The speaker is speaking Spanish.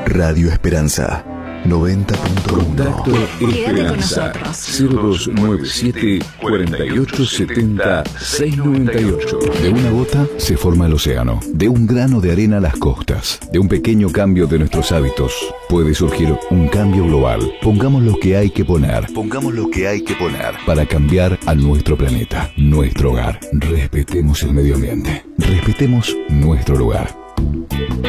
Radio Esperanza 90.1. Contacto Esperanza 0297 4870 698. De una gota se forma el océano, de un grano de arena las costas, de un pequeño cambio de nuestros hábitos puede surgir un cambio global. Pongamos lo que hay que poner para cambiar a nuestro planeta, nuestro hogar. Respetemos el medio ambiente, respetemos nuestro lugar.